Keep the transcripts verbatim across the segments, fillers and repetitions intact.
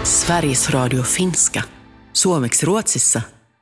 Sveriges Radio Finska. Suomeksi Ruotsissa.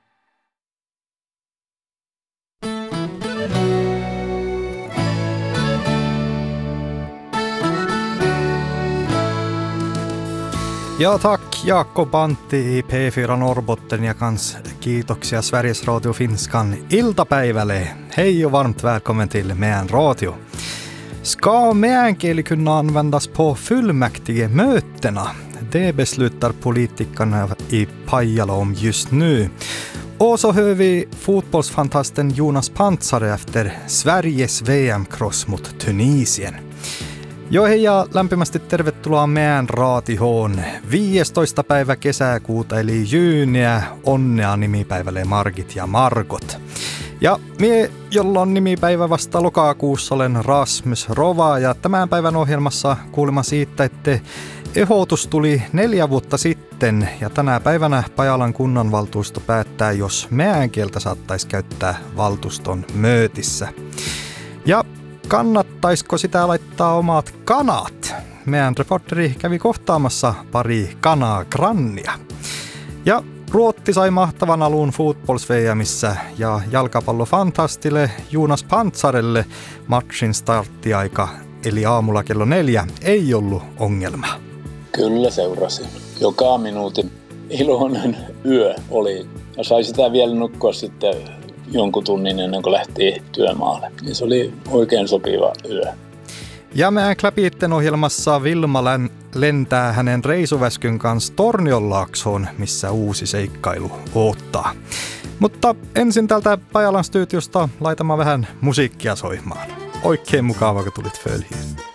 Ja tack Jakob Antti i P fyra Norrbotten ja kans kiitoksia Sveriges Radio Finskan iltapäivälle. Hej och varmt välkommen till Meän Radio. Ska meänkieli kunna användas på fullmäktigemötena? Det beslutar politikerna i Pajala om just nu. Och så hör vi fotbollsfantasten Jonas Pantsare efter Sveriges V M-cross mot Tunisien. Jo hei ja lämpimästi tervetuloa Meän raatihoon. viidestoista päivä kesäkuuta eli jyyniä, onnea nimipäivälle Margit ja Margot. Ja mie, jolla on nimipäivä vasta lokakuussa, olen Rasmus Rova ja tämän päivän ohjelmassa kuulemma siitä, että ehdotus tuli neljä vuotta sitten ja tänä päivänä Pajalan kunnanvaltuusto päättää, jos meänkieltä saattaisi käyttää valtuuston möötissä. Ja kannattaisiko sitä laittaa omat kanat? Meidän reporteri kävi kohtaamassa pari kanaa grannia. Ja Ruotti sai mahtavan alun fotbolls-V M:ssä ja jalkapallofantastille Jonas Pantsarelle matchin starttiaika eli aamulla kello neljä ei ollut ongelma. Kyllä seurasin. Joka minuutin iloinen yö oli. Ja sai sitä vielä nukkua sitten jonkun tunnin ennen kuin lähti työmaalle. Ja se oli oikein sopiva yö. Ja meidän Kläpiitten ohjelmassa Vilma lentää hänen reisuväskyn kanssa Tornionlaaksoon, missä uusi seikkailu odottaa. Mutta ensin tältä Pajalan studiosta laitamaan vähän musiikkia soimaan. Oikein mukava, kun tulit följyyn.